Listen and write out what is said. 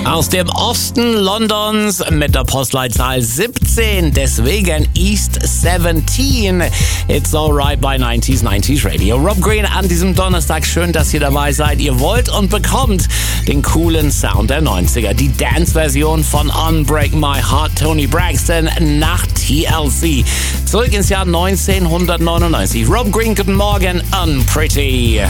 Aus dem Osten Londons mit der Postleitzahl 17, deswegen East 17. It's alright bei 90s Radio. Rob Green an diesem Donnerstag. Schön, dass ihr dabei seid. Ihr wollt und bekommt den coolen Sound der 90er. Die Dance-Version von Unbreak My Heart, Tony Braxton nach TLC. Zurück ins Jahr 1999. Rob Green, guten Morgen, Unpretty.